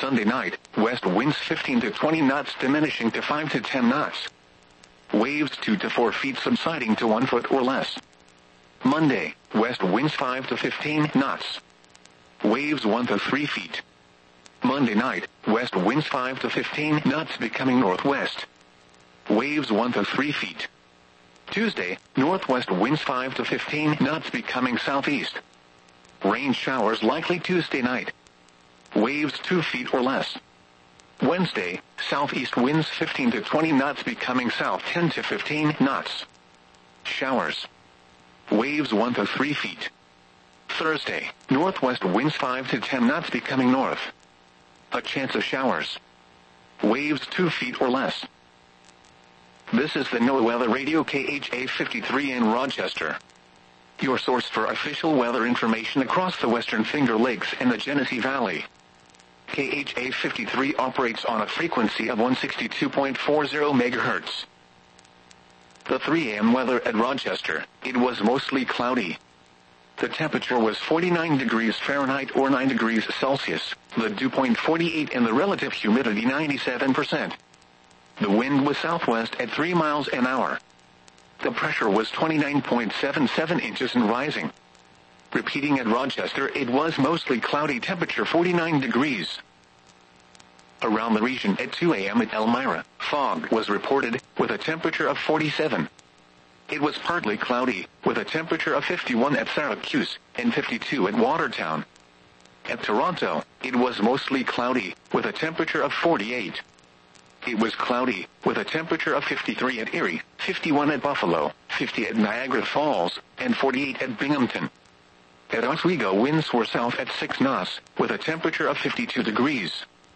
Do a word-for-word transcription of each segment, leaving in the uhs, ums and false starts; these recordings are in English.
Sunday night, west winds fifteen to twenty knots diminishing to five to ten knots. Waves two to four feet subsiding to one foot or less. Monday, west winds five to fifteen knots. Waves one to three feet. Monday night, west winds five to fifteen knots becoming northwest. Waves one to three feet. Tuesday, northwest winds five to fifteen knots becoming southeast. Rain showers likely Tuesday night. Waves two feet or less. Wednesday, southeast winds fifteen to twenty knots becoming south ten to fifteen knots. Showers. Waves one to three feet. Thursday, northwest winds five to ten knots becoming north. A chance of showers. Waves two feet or less. This is the NOAA Weather Radio K H A fifty-three in Rochester. Your source for official weather information across the Western Finger Lakes and the Genesee Valley. K H A fifty-three operates on a frequency of one sixty-two point four zero megahertz. The three a m weather at Rochester, it was mostly cloudy. The temperature was forty-nine degrees Fahrenheit or nine degrees Celsius, the dew point forty-eight and the relative humidity ninety-seven percent. The wind was southwest at three miles an hour. The pressure was twenty-nine point seven seven inches and rising. Repeating at Rochester, it was mostly cloudy, temperature forty-nine degrees. Around the region at two a m at Elmira, fog was reported, with a temperature of forty-seven. It was partly cloudy, with a temperature of fifty-one at Syracuse, and fifty-two at Watertown. At Toronto, it was mostly cloudy, with a temperature of forty-eight. It was cloudy, with a temperature of fifty-three at Erie, fifty-one at Buffalo, fifty at Niagara Falls, and forty-eight at Binghamton. At Oswego, winds were south at six knots, with a temperature of fifty-two degrees.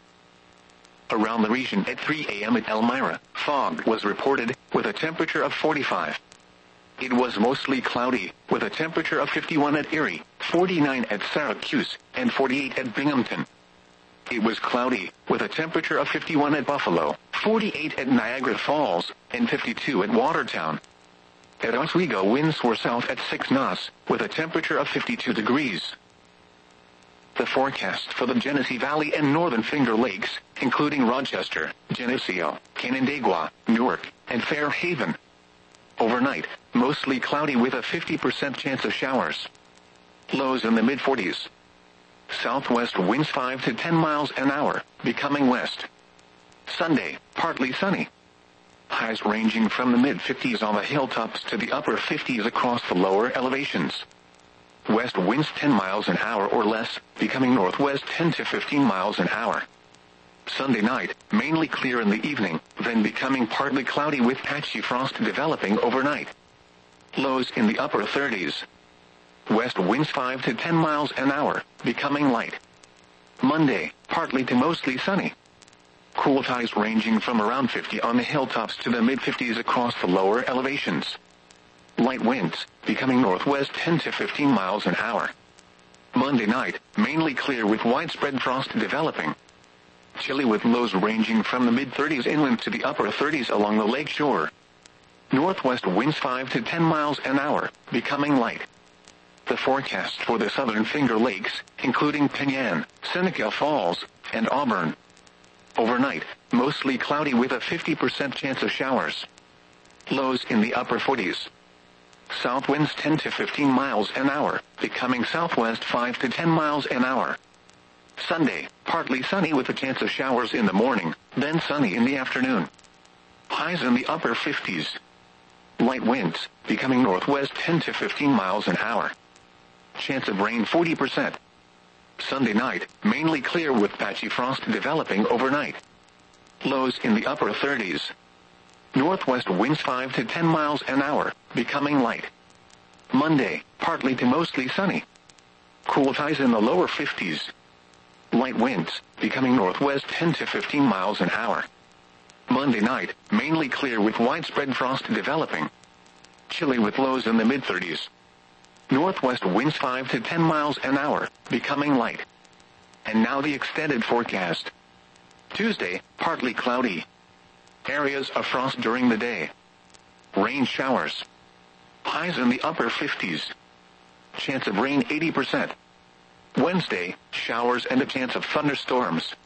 Around the region at three a m at Elmira, fog was reported, with a temperature of forty-five. It was mostly cloudy, with a temperature of fifty-one at Erie, forty-nine at Syracuse, and forty-eight at Binghamton. It was cloudy, with a temperature of fifty-one at Buffalo, forty-eight at Niagara Falls, and fifty-two at Watertown. At Oswego, winds were south at six knots, with a temperature of fifty-two degrees. The forecast for the Genesee Valley and Northern Finger Lakes, including Rochester, Geneseo, Canandaigua, Newark, and Fairhaven. Overnight, mostly cloudy with a fifty percent chance of showers. Lows in the mid forties. Southwest winds five to ten miles an hour, becoming west. Sunday, partly sunny. Highs ranging from the mid fifties on the hilltops to the upper fifties across the lower elevations. West winds ten miles an hour or less, becoming northwest ten to fifteen miles an hour. Sunday night, mainly clear in the evening, then becoming partly cloudy with patchy frost developing overnight. Lows in the upper thirties. West winds five to ten miles an hour, becoming light. Monday, partly to mostly sunny. Cool tides ranging from around fifty on the hilltops to the mid fifties across the lower elevations. Light winds, becoming northwest ten to fifteen miles an hour. Monday night, mainly clear with widespread frost developing. Chilly with lows ranging from the mid thirties inland to the upper thirties along the lake shore. Northwest winds five to ten miles an hour, becoming light. The forecast for the Southern Finger Lakes, including Penyan, Seneca Falls, and Auburn. Overnight, mostly cloudy with a fifty percent chance of showers. Lows in the upper forties. South winds ten to fifteen miles an hour, becoming southwest five to ten miles an hour. Sunday, partly sunny with a chance of showers in the morning, then sunny in the afternoon. Highs in the upper fifties. Light winds, becoming northwest ten to fifteen miles an hour. Chance of rain forty percent. Sunday night, mainly clear with patchy frost developing overnight. Lows in the upper thirties. Northwest winds five to ten miles an hour, becoming light. Monday, partly to mostly sunny. Cool tides in the lower fifties. Light winds, becoming northwest ten to fifteen miles an hour. Monday night, mainly clear with widespread frost developing. Chilly with lows in the mid thirties. Northwest winds five to ten miles an hour, becoming light. And now the extended forecast. Tuesday, partly cloudy. Areas of frost during the day. Rain showers. Highs in the upper fifties. Chance of rain eighty percent. Wednesday, showers and a chance of thunderstorms,